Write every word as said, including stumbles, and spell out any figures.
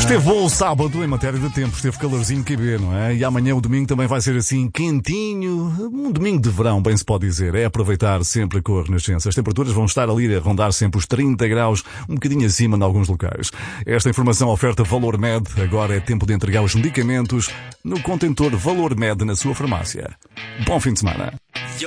Esteve bom o sábado em matéria de tempo, esteve calorzinho que bê, não é? E amanhã o domingo também vai ser assim quentinho, um domingo de verão, bem se pode dizer. É aproveitar sempre com a Renascença. As temperaturas vão estar ali a rondar sempre os trinta graus, um bocadinho acima em alguns locais. Esta informação oferta Valor Med. Agora é tempo de entregar os medicamentos no contentor Valor Med na sua farmácia. Bom fim de semana.